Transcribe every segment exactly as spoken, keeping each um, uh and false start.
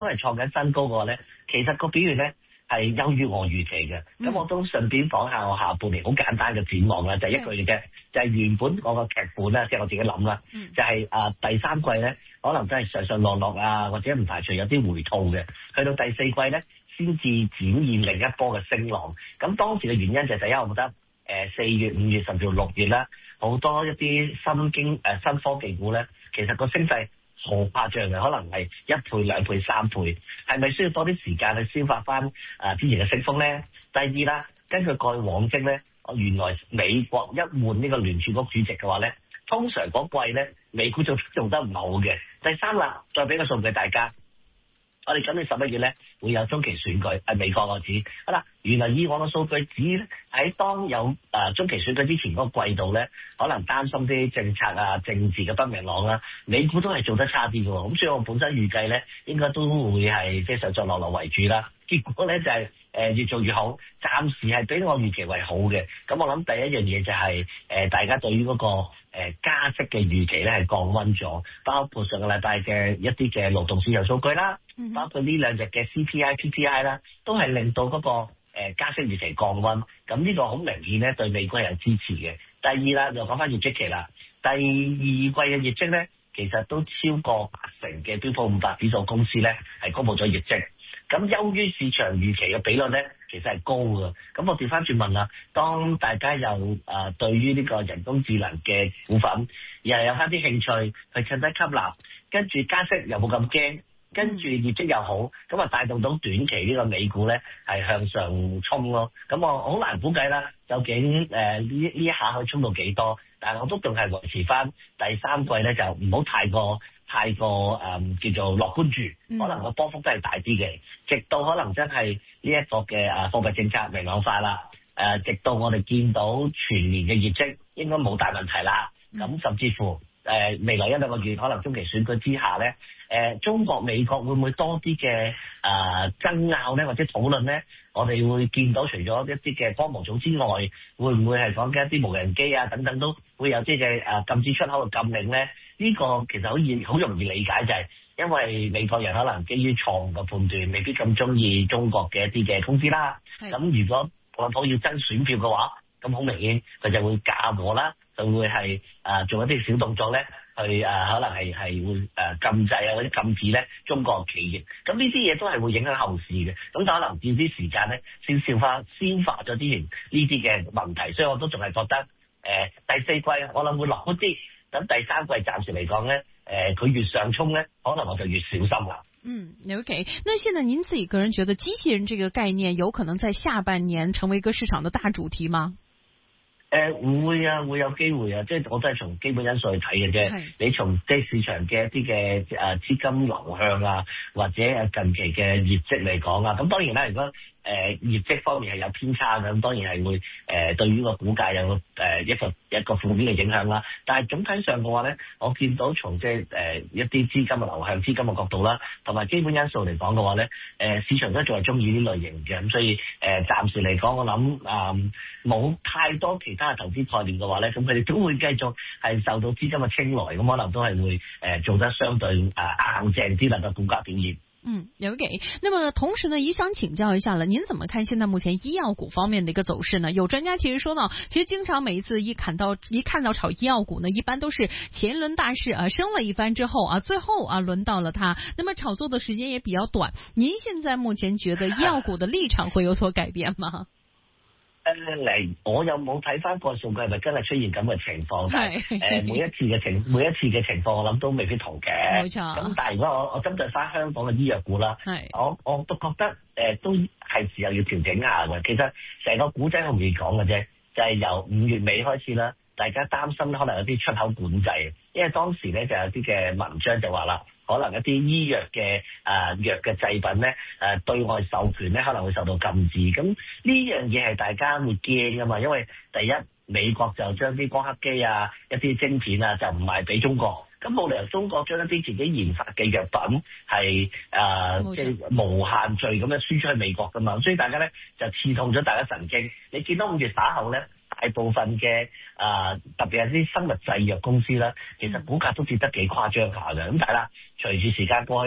都係創緊新高嘅話咧，其實個表現咧係優於我預期嘅。咁、嗯、我都順便講下我下半年好簡單嘅展望啦，就係、是、一個月嘅，就係、是、原本我個劇本啦，即、就、係、是、我自己諗啦，嗯、就係、是、啊、呃、第三季咧，可能真係上上落落啊，或者唔排除有啲回吐嘅，去到第四季咧先至展現另一波嘅升浪。咁當時嘅原因就係第一，我覺得誒四、呃、月、五月甚至到六月啦，好多一啲新經誒、呃、新科技股咧，其實個升勢好誇張嘅，可能係一倍、兩倍、三倍，係咪需要多啲時間去消化翻啊之前嘅升幅咧？第二啦，根據過去往績咧，原來美國一換呢個聯儲局主席嘅話咧，通常嗰季咧美股做做得唔好嘅。第三啦，再俾個數據大家。我哋今年十一月咧會有中期選舉，係美國個指。好啦，原來以往嘅數據指喺當有誒、呃、中期選舉之前嗰個季度咧，可能擔心啲政策啊、政治嘅不明朗啦，美股都係做得差啲嘅喎。咁所以我本身預計咧，應該都會係即係上上落落為主啦。結果咧就係、是、誒、呃、越做越好，暫時係比我預期為好嘅。咁我諗第一樣嘢就係、是、誒、呃、大家對於嗰、那個、呃、加息嘅預期咧係降溫咗，包括上個禮拜嘅一啲嘅勞動市場數據啦。包括呢兩日嘅 C P I、P P I 啦，都係令到嗰、那個、呃、加息預期降溫，咁呢個好明顯咧對美國係有支持嘅。第二啦，又講翻業績期啦，第二季嘅業績咧，其實都超過八成嘅標普五百指數公司咧係公佈咗業績，咁優於市場預期嘅比率咧，其實係高嘅。咁我調翻轉問啦，當大家又誒、呃、對於呢個人工智能嘅股份，又有翻啲興趣去趁低吸納，跟住加息又冇咁驚。跟住業績又好，咁啊帶動到短期呢個美股咧係向上衝咯。咁我好難估計啦，究竟誒呢呢一下可以衝到幾多？但係我都仲係維持翻第三季咧，就唔好太過太過誒、嗯、叫做樂觀住，可能個波幅都係大啲嘅。直到可能真係呢一個嘅誒貨幣政策明朗化啦，誒、呃、直到我哋見到全年嘅業績應該冇大問題啦。咁、嗯、甚至乎誒、呃、未來一兩個月可能中期選舉之下咧。誒、呃，中國美國會唔會多啲嘅誒爭拗咧，或者討論咧？我哋會見到除咗一啲嘅光模組之外，會唔會係講緊一啲無人機啊等等都會有啲嘅誒禁止出口嘅禁令咧？呢、這個其實好易好容易理解，就係因為美國人可能基於錯誤嘅判斷，未必咁中意中國嘅一啲嘅公司啦。咁如果特朗普要爭選票嘅話，咁好明顯佢就會嫁禍啦，就會係誒、呃、做一啲小動作咧。去誒、呃、可能係係會誒、呃、禁制啊或者禁止咧中國企業，咁呢啲嘢都係會影響後市嘅，咁就可能要啲時間咧先消化消化咗啲呢啲嘅問題，所以我都仲係覺得誒、呃、第四季我諗會落一啲，咁第三季暫時嚟講咧誒佢越上衝咧，可能我就越小心啦。 嗯 ，OK， 那現在您自己個人覺得機器人這個概念有可能在下半年成為一個市場的大主題嗎？ 誒、呃、會啊，會有機會啊，即係我都係從基本因素去睇嘅啫。你從即係市場嘅一啲嘅誒資金流向啊，或者近期嘅業績嚟講啊，咁當然啦，如果誒、呃、業績方面係有偏差嘅，咁當然係會誒、呃、對於個股價有誒、呃、一個一個負面嘅影響啦。但係總體上嘅話咧，我見到從即係誒一啲資金嘅流向、資金嘅角度啦，同埋基本因素嚟講嘅話咧，誒、呃、市場都仲係中意呢類型嘅，咁所以誒、呃、暫時嚟講，我諗啊冇太多其他投資概念嘅話咧，咁佢哋都會繼續係受到資金嘅青睞，咁可能都係會誒、呃、做得相對誒、呃、硬淨啲啦個股價表現。 嗯 ，OK。那麼同時呢，也想請教一下了，您怎麼看現在目前醫藥股方面的一個走勢呢？有專家其實說到，其實經常每一次一看到一看到炒醫藥股呢，一般都是前一輪大勢啊升了一番之後啊，最後啊輪到了它，那麼炒作的時間也比較短。您現在目前覺得醫藥股的立場會有所改變嗎？ 誒嚟，我有冇睇翻個數據係咪真係出現咁嘅情況？但係誒每一次嘅情每一次嘅情況，我諗都未必同嘅。冇錯。咁但係如果我我針對翻香港嘅醫藥股啦，我我都覺得誒、呃、都係時候要調整下嘅。其實成個古仔好容易講嘅啫，就係、是、由五月尾開始啦，大家擔心可能有啲出口管制，因為當時咧就有啲嘅文章就話啦。可能一啲醫藥嘅誒、呃、藥嘅製品咧誒、呃、對外授權咧可能會受到禁止，咁呢樣嘢係大家會驚噶嘛，因為第一美國就將啲光刻機啊一啲晶片啊就唔賣俾中國，咁冇理由中國將一啲自己研發嘅藥品係誒即係無限制咁樣輸出去美國噶嘛，所以大家咧就刺痛咗大家神經。你見到五月打後咧，大部分嘅啊、呃、特別係啲生物製藥公司啦，其實股價都跌得幾誇張下嘅。咁但係啦，隨住時間過去咧，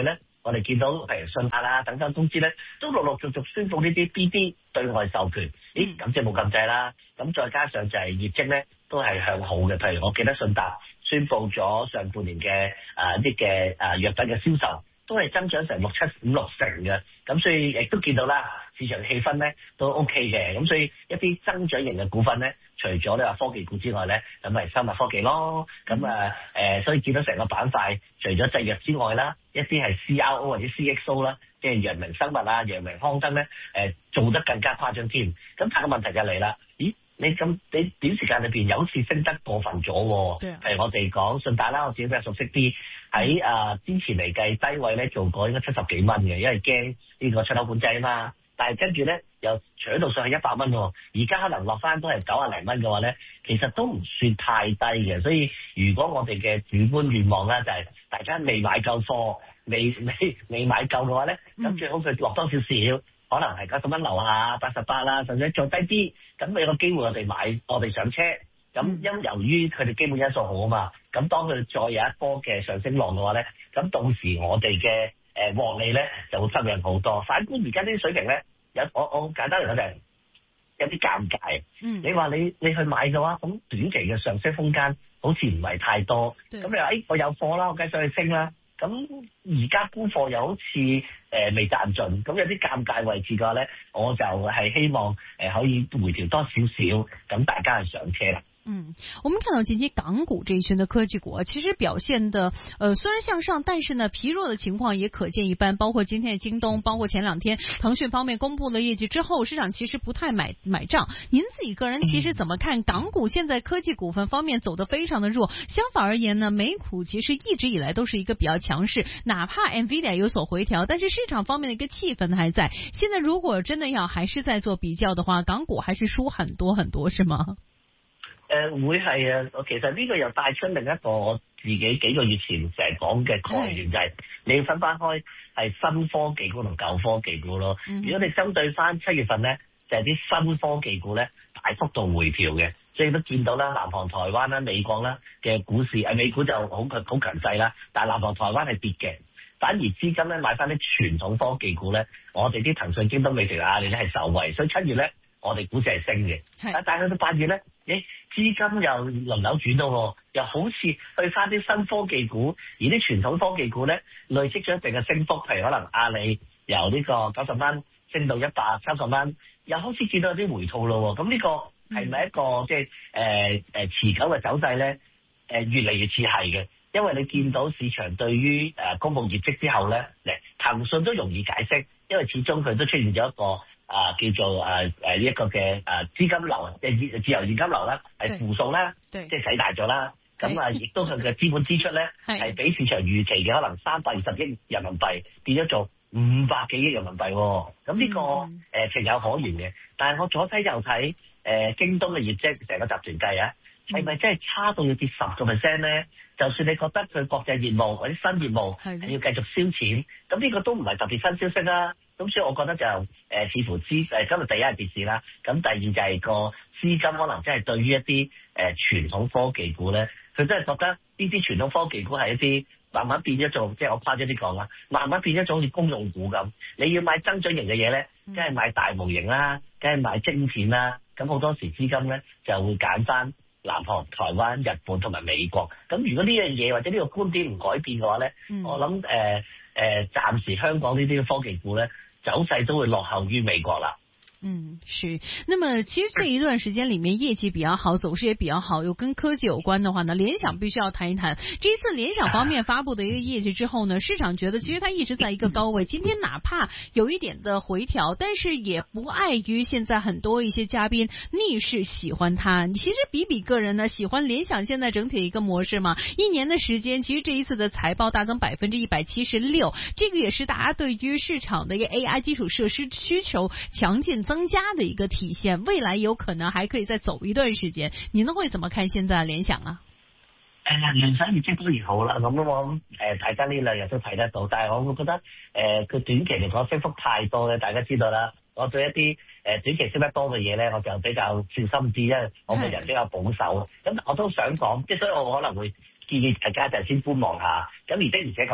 我哋見到譬如信達啦等等公司咧，都陸陸續續宣布呢啲 B D 對外授權，咦咁即係冇禁制啦。咁再加上就係業績咧都係向好嘅，譬如我記得信達宣布咗上半年嘅誒啲嘅誒藥品嘅銷售都係增長成六七五六成嘅，咁所以亦都見到啦，市場氣氛咧都 OK 嘅，咁所以一啲增長型嘅股份咧，除咗你話科技股之外咧，咁咪生物科技咯，咁啊誒，所以見到成個板塊，除咗製藥之外啦，一啲係 C R O 或者 C X O 啦，即係陽明生物啊、陽明康德咧，誒做得更加誇張添。咁但係個問題就嚟啦，咦？你咁你短時間裏邊有好似升得過分咗喎，譬如我哋講信達啦，我自己比較熟悉啲，喺啊之前嚟計低位咧做過應該七十幾蚊嘅，因為驚呢個出口管制啊嘛。但係跟住咧又搶到上去一百蚊喎，而家可能落翻都係九啊零蚊嘅話咧，其實都唔算太低嘅。所以如果我哋嘅主觀願望咧就係、是、大家未買夠貨，未未未買夠嘅話咧，咁最好佢落多少少。可能係九十蚊樓下，八十八啦，甚至再低啲，咁有個機會我哋買，我哋上車。咁因由於佢哋基本因素好啊嘛，咁當佢再有一波嘅上升浪嘅話咧，咁到時我哋嘅誒獲利咧就會吸引好多。反觀而家呢啲水平咧，有我我簡單嚟講就係有啲尷尬。嗯，你話你你去買嘅話，咁短期嘅上升空間好似唔係太多。咁你話誒我有貨啦，我梗係想去升啦。咁而家沽貨又好似誒、呃、未賺盡，咁有啲尷尬位置嘅話咧，我就係希望誒、呃、可以回調多少少，咁大家去上車啦。 嗯，我們看到近期港股這一群的科技股，其實表現的，呃，雖然向上，但是呢，疲弱的情況也可見一斑。包括今天的京東，包括前兩天騰訊方面公布了業績之後，市場其實不太買買賬。您自己個人其實怎麼看港股現在科技股份方面走得非常的弱？相反而言呢，美股其實一直以來都是一個比較強勢，哪怕 Nvidia 有所回調，但是市場方面的一個氣氛還在。現在如果真的要還是在做比較的話，港股還是輸很多很多，是嗎？ 誒、呃、會係啊！我其實呢個又帶出另一個我自己幾個月前成日講嘅概念，就係、是、你要分翻開係新科技股同舊科技股咯。嗯、如果你針對翻七月份咧，就係、是、啲新科技股咧大幅度回調嘅，即係都見到啦，南韓、台灣啦、美國啦嘅股市，誒美股就好好強勢啦，但係南韓、台灣係跌嘅，反而資金咧買翻啲傳統科技股咧，我哋啲騰訊、京東、美團啊，你都係受惠，所以七月咧我哋股市係升嘅。係，但係去到八月咧，誒資金又輪流轉到，又好似去翻啲新科技股，而啲傳統科技股咧累積咗一定嘅升幅，譬如可能阿里由呢個九十蚊升到一百三十蚊，又好似見到有啲回吐咯。咁呢個係咪一個、嗯、即係誒誒持久嘅走勢咧？誒、呃、越嚟越似係嘅，因為你見到市場對於誒、呃、公佈業績之後咧，嚟騰訊都容易解釋，因為始終佢都出現咗一個。啊，叫做誒誒呢一個嘅誒資金流，即係自由現金流啦，係負數啦，即係使大咗啦。咁啊，亦都佢嘅資本支出咧係比市場預期嘅可能三百二十億人民幣變咗做五百幾億人民幣。咁呢、這個誒、嗯呃、情有可原嘅。但係我左睇右睇誒、呃、京東嘅業績，成個集團計啊，係咪真係差到要跌十個 percent 咧？就算你覺得佢國際業務或者新業務係要繼續燒錢，咁呢個都唔係特別新消息啦。咁所以我覺得就誒、呃、似乎資誒今日第一係跌市啦，咁第二就係個資金可能真係對於一啲誒、呃、傳統科技股咧，佢真係覺得呢啲傳統科技股係一啲慢慢變咗做，即係我誇張啲講啦，慢慢變咗做好似公用股咁。你要買增長型嘅嘢咧，梗係買大模型啦，梗係買晶片啦，咁好多時資金咧就會揀翻南韓、台灣、日本同埋美國。咁如果呢樣嘢或者呢個觀點唔改變嘅話咧，嗯、我諗誒誒暫時香港呢啲科技股咧，走勢都會落後於美國啦。 嗯，是。那麼其實這一段時間裏面業績比較好，走勢也比較好，又跟科技有關的話呢，聯想必須要談一談。這一次聯想方面發布的一個業績之後呢，市場覺得其實它一直在一個高位，今天哪怕有一點的回調，但是也不礙於現在很多一些嘉賓逆勢喜歡它。其實比比個人呢，喜歡聯想現在整體的一個模式嘛，一年的時間，其實這一次的財報大增百分之一百七十六，這個也是大家對於市場的一個 A I 基礎設施需求強勁增增加的一個體現，未來有可能還可以再走一段時間。您會怎麼看現在聯想啊？ 誒、呃，聯想業績當然好啦，咁我諗誒，大家呢兩日都睇得到，但係我會覺得誒，佢、呃、短期嚟講升幅太多咧，大家知道啦。我對一啲誒、呃、短期升得多嘅嘢咧，我就比較小心啲，因為我個人比較保守。咁我都想講，即係所以我可能會建議大家就先觀望下。咁而的而且確啦。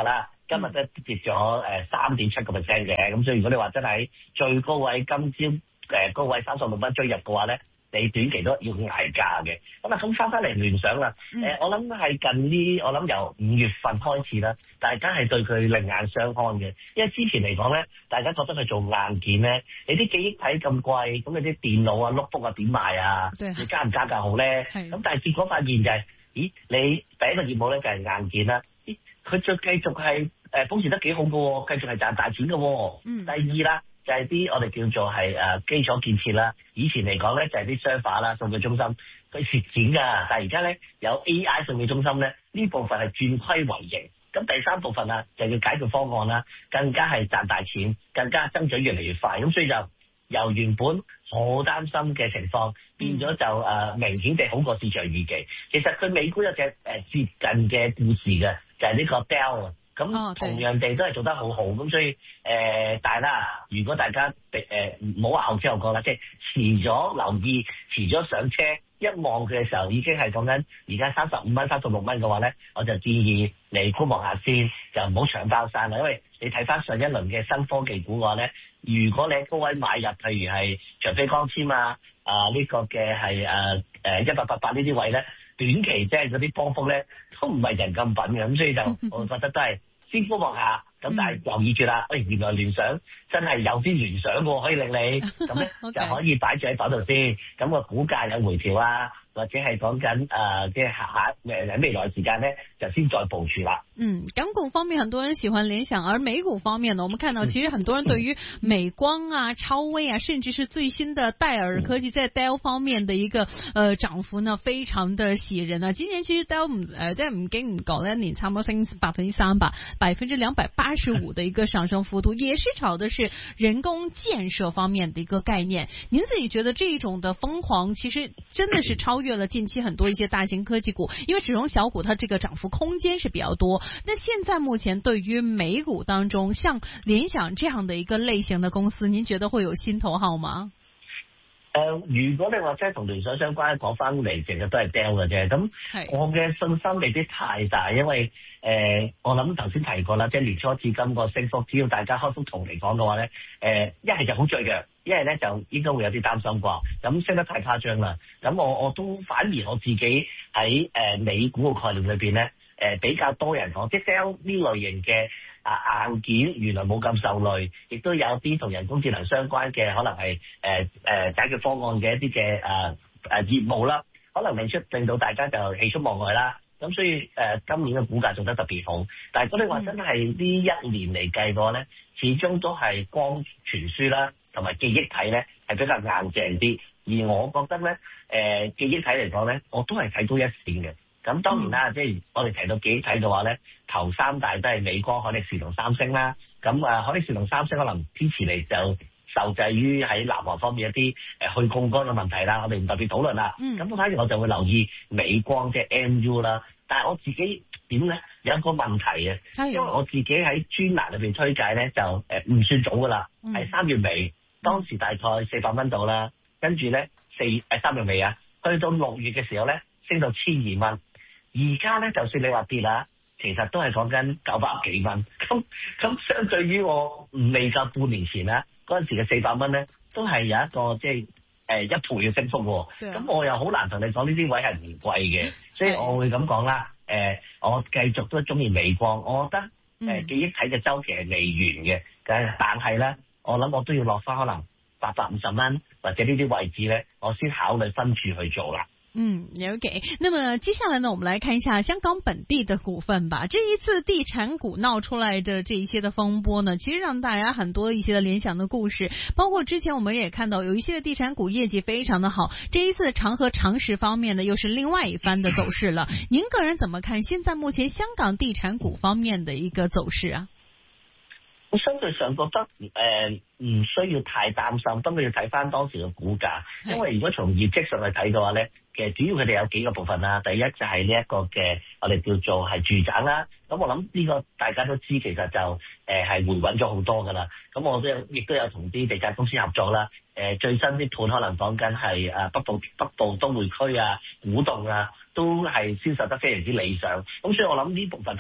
今日咧跌咗誒三點七個 percent 嘅，咁所以如果你話真係最高位今朝誒高位三十六蚊追入嘅話咧，你短期都要捱價嘅。咁啊，咁翻返嚟聯想啦，誒、嗯呃、我諗係近呢，我諗由五月份開始啦，大家係對佢另眼相看嘅，因為之前嚟講咧，大家覺得佢做硬件咧，你啲記憶體咁貴，咁你啲電腦啊、notebook 啊點賣啊？你加唔加價好咧？咁但係結果發現就係、是，咦，你第一個業務咧就係硬件啦，咦，佢就繼續係誒保持得幾好嘅喎，繼續係賺大錢嘅喎。嗯。第二啦。就係、是、啲我哋叫做係誒基礎建設啦，以前嚟講咧就係啲 server 啦、數據中心，佢蝕錢㗎，但係而家咧有 A I 數據中心咧，呢部分係轉虧為盈。咁第三部分啊，就要解決方案啦，更加係賺大錢，更加增長越嚟越快。咁所以就由原本好擔心嘅情況，變咗就誒、呃、明顯地好過市場預期。其實佢美股有隻誒、呃、接近嘅故事嘅，就係、是、呢個 Dell 啊。咁同樣地都係做得好好，咁所以誒、呃，但係啦，如果大家誒唔好話後知後覺啦，即係遲咗留意，遲咗上車，一望佢嘅時候已經係講緊而家三十五蚊、三十六蚊嘅話咧，我就建議你觀望下先，就唔好搶包山啦。因為你睇翻上一輪嘅新科技股嘅話咧，如果你喺高位買入，譬如係長飛光纖啊、啊呢、這個嘅係誒誒一八八八呢啲位咧。短期即係嗰啲波幅咧，都唔係人咁品嘅，咁所以就我覺得都係先觀望下，咁但係留意住啦。喂、哎，原來聯想真係有啲聯想喎，可以令你咁咧就可以擺住喺手度先，咁個股價有回調啊，或者係講緊誒即係下誒喺未來時間咧，就先再部署啦。 嗯，港股方面很多人喜歡聯想，而美股方面呢，我們看到其實很多人對於美光啊、超微啊，甚至是最新的戴爾科技在 Dell 方面的一個呃漲幅呢，非常的喜人啊。今年其實 Dell 唔誒即係唔經唔覺咧，一年差唔多升百分之三百，百分之兩百八十五的一個上升幅度，也是炒的是人工建設方面的一個概念。您自己覺得這一種的瘋狂，其實真的是超越了近期很多一些大型科技股，因為只從小股它這個漲幅空間是比較多。那現在目前對於美股當中，像聯想這樣的一個類型的公司，您覺得會有心頭好嗎？ 誒、呃，如果你話即係同聯想相關，講翻嚟，其實都係 Dell 嘅啫。咁我嘅信心未必太大，因為誒、呃，我諗頭先提過啦，即係年初至今個升幅，只要大家開幅圖嚟講嘅話咧，誒一係就好脆弱，一係咧就應該會有啲擔心啩。咁升得太誇張啦，咁我我都反而我自己喺誒、呃、美股嘅概念裏邊咧。誒、呃、比較多人講，即係 Dell 呢類型嘅啊硬件原來冇咁受累，亦都有啲同人工智能相關嘅，可能係誒誒解決方案嘅一啲嘅誒誒業務啦，可能令出令到大家就喜出望外啦。咁所以誒、呃、今年嘅股價做得特別好，但係如果你話真係呢一年嚟計嘅話咧，始終都係光傳輸啦，同埋記憶體咧係比較硬淨啲。而我覺得咧誒、呃、記憶體嚟講咧，我都係睇高一線嘅。咁當然啦，即係我哋提到記憶體嘅話咧，頭三大都係美光、海力士同三星啦。咁啊，海力士同三星可能支持嚟就受制於喺南韓方面一啲誒去槓桿嘅問題啦，我哋唔特別討論啦。咁、嗯、反而我就會留意美光即係 M U 啦。但係我自己點咧有一個問題啊，因為我自己喺專欄裏邊推介咧就誒唔算早噶啦，係、嗯、三月尾，當時大概四百蚊到啦，跟住咧四誒三月尾啊，去到六月嘅時候咧升到千二蚊。而家咧，就算你話跌啦，其實都係講緊九百幾蚊。咁咁相對於我未夠半年前啦，嗰陣時嘅四百蚊咧，都係有一個即係誒一倍嘅升幅喎。咁我又好難同你講呢啲位係唔貴嘅，所以我會咁講啦。誒、呃，我繼續都中意美光，我覺得誒、呃、記憶體嘅週期係未完嘅。但但係咧，我諗我都要落翻可能八百五十蚊或者呢啲位置咧，我先考慮分住去做啦。 嗯 ，OK。那麼接下來呢，我們來看一下香港本地的股份吧。這一次地產股鬧出來的這一些的風波呢，其實讓大家很多一些的聯想的故事，包括之前我們也看到有一些的地產股業績非常的好。這一次長和長實方面呢，又是另外一番的走勢了。您個人怎麼看現在目前香港地產股方面的一個走勢啊？ 我相對上覺得誒唔、呃、需要太擔心，不過要睇翻當時嘅股價，因為如果從業績上去睇嘅話咧，其實主要佢哋有幾個部分啦。第一就係呢一個嘅我哋叫做係住宅啦。咁我諗呢個大家都知，其實就誒係、呃、回穩咗好多噶啦。咁我都亦都有同啲地產公司合作啦。誒、呃、最新啲盤可能講緊係誒北部北部都會區啊、古洞啊，都係銷售得非常之理想。咁所以我諗呢部分大家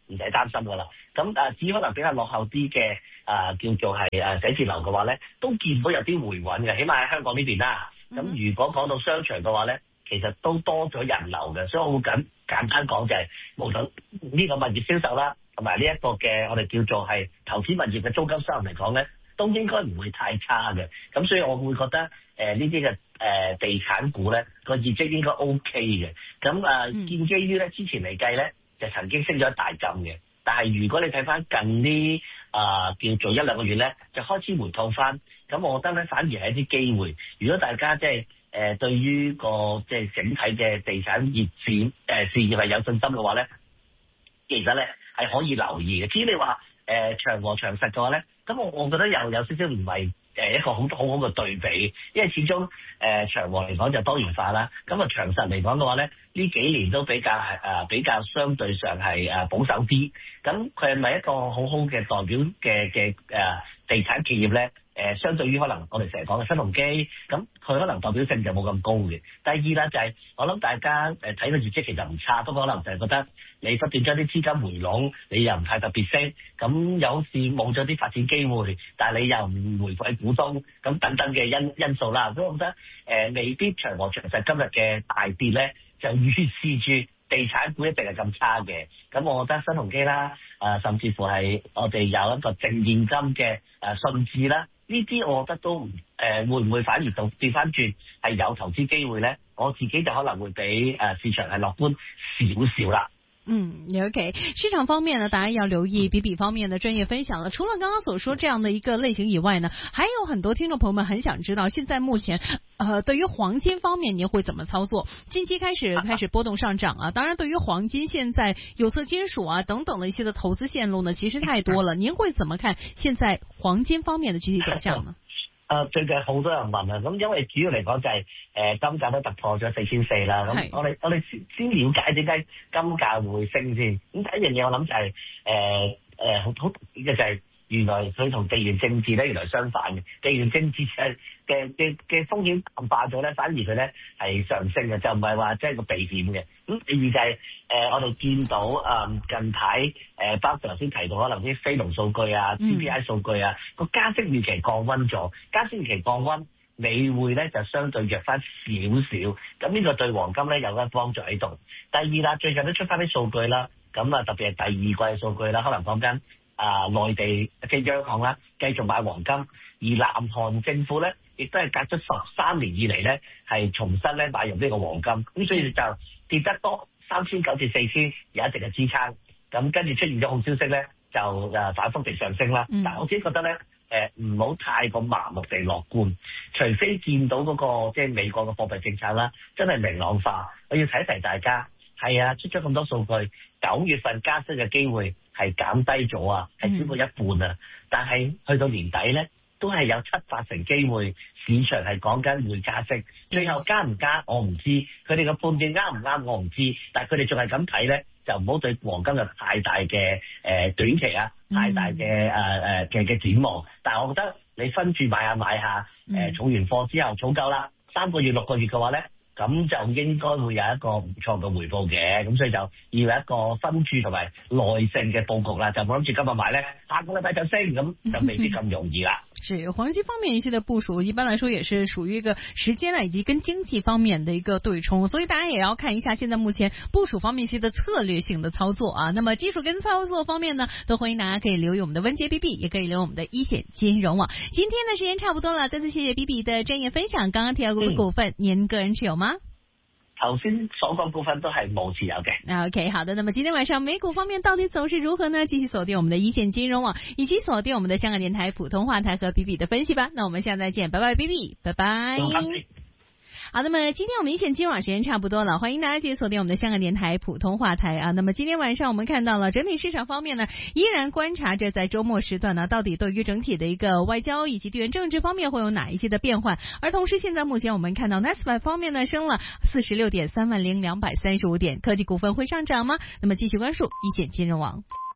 唔使擔心噶啦。咁誒，只可能比較落後啲嘅誒叫做係誒寫字樓嘅話咧，都見到有啲回穩嘅，起碼喺香港呢邊啦。咁、嗯、如果講到商場嘅話咧，其實都多咗人流嘅，所以我會簡簡單講就係、是，無論呢個物業銷售啦，同埋呢一個嘅我哋叫做係投資物業嘅租金收入嚟講咧，都應該唔會太差嘅。咁所以我會覺得誒呢啲嘅誒地產股咧個業績應該 O K 嘅。咁啊、呃、建基於咧之前嚟計咧就曾經升咗一大浸嘅，但係如果你睇翻近呢啊、呃、叫做一兩個月咧就開始回吐翻，咁我覺得咧反而係一啲機會。如果大家即係誒、呃，對於個即係整體嘅地產業展誒事業係有信心嘅話咧，其實咧係可以留意嘅。至於你話誒、呃、長和長實嘅話咧，咁我我覺得又有少少唔係誒一個好好好嘅對比，因為始終誒、呃、長和嚟講就多元化啦，咁啊長實嚟講嘅話咧，呢幾年都比較係誒、呃、比較相對上係誒保守啲，咁佢係咪一個好好嘅代表嘅嘅誒地產企業咧？誒、呃，相對於可能我哋成日講嘅新鴻基，咁佢可能代表性就冇咁高嘅。第二啦，就係、是、我諗大家誒睇個業績其實唔差，不過可能就係覺得你不斷將啲資金回籠，你又唔太特別升，咁有時冇咗啲發展機會，但係你又唔回饋股東，咁等等嘅因因素啦。所以我覺得誒、呃、未必長和長實今日嘅大跌咧，就預示住地產股一定係咁差嘅。咁我覺得新鴻基啦，誒、呃、甚至乎係我哋有一個淨現金嘅誒信置啦。呢啲我覺得都誒、呃、會唔會反而到跌翻轉係有投資機會咧？我自己就可能會比誒、呃、市場係樂觀少少啦。 嗯 ，OK， 市場方面呢，大家要留意比比方面的專業分享了。除了剛剛所說這樣的一個類型以外呢，還有很多聽眾朋友們很想知道，現在目前，呃，對於黃金方面，您會怎麼操作？近期開始開始波動上漲啊。當然，對於黃金，現在有色金屬啊等等的一些的投資線路呢，其實太多了。您會怎麼看現在黃金方面的具體走向呢？ 誒、呃，最近好多人問啊，咁因為主要嚟講就係、是、誒、呃、金價都突破咗四千四啦，咁我哋我哋先先了解點解金價會升先。咁第一樣嘢我諗就係誒誒好好嘅就係、是、原來佢同地緣政治咧原來相反嘅，地緣政治嘅嘅嘅嘅風險淡化咗咧，反而佢咧係上升嘅，就唔係話即係個避險嘅。咁第二就係、是、誒、呃、我哋見到誒、呃、近排誒、呃、包括頭先提到可能啲非農數據啊、C P I 數據啊，個、嗯、加息預期降溫咗，加息預期降溫，美匯咧就相對弱翻少少，咁呢個對黃金咧有一幫助喺度。第二啦，最近都出翻啲數據啦，咁啊特別係第二季嘅數據啦，可能講緊啊內地嘅央行啦繼續買黃金，而南韓政府咧亦都係隔咗十三年以嚟咧係重新咧買入呢個黃金，咁所以就跌得多三千九至四千有一定嘅支撐，咁跟住出現咗好消息咧就誒反覆地上升啦。嗯、但係我自己覺得咧誒唔好太過盲目地樂觀，除非見到嗰、那個即係美國嘅貨幣政策啦真係明朗化。我要提一提大家，係啊出咗咁多數據，九月份加息嘅機會係減低咗啊，係超過一半啊，嗯、但係去到年底咧都係有七八成機會，市場係講緊會加息，最後加唔加我唔知，佢哋嘅判斷啱唔啱我唔知，但係佢哋仲係咁睇咧，就唔好對黃金有太大嘅誒、呃、短期啊，太大嘅誒誒嘅嘅展望。但係我覺得你分住買下買下，誒、呃、儲完貨之後儲夠啦，三個月六個月嘅話咧，咁就應該會有一個唔錯嘅回報嘅，咁所以就要有一個分注同埋耐性嘅佈局啦，就冇諗住今日買咧，下個禮拜就升，咁就未必咁容易啦。 是黃金方面一些的部署，一般來說也是屬於一個時間啊，以及跟經濟方面的一個對沖，所以大家也要看一下現在目前部署方面一些的策略性的操作啊。那麼技術跟操作方面呢，都歡迎大家可以留意我們的溫傑 B B， 也可以留意我們的一線金融網。今天的時間差不多了，再次謝謝 B B 的專業分享。剛剛提到過的股份，嗯、您個人持有嗎？ 頭先所講股份都係冇持有嘅。 OK， 好的。那麼今天晚上美股方面到底走勢如何呢？繼續鎖定我們的一線金融網，以及鎖定我們的香港電台普通話台和 B B 的分析吧。那我們下次再見，拜拜 B B， 拜拜。好，那麼今天我們一線金融網時間差不多了，歡迎大家繼續鎖定我們的香港電台普通話台啊。那麼今天晚上我們看到了整體市場方面呢，依然觀察着在周末時段呢，到底對於整體的一個外交以及地緣政治方面會有哪一些的變換。而同時現在目前我們看到 Nasdaq 方面呢升了四十六點三萬零兩百三十五點，科技股份會上漲嗎？那麼繼續關注一線金融網。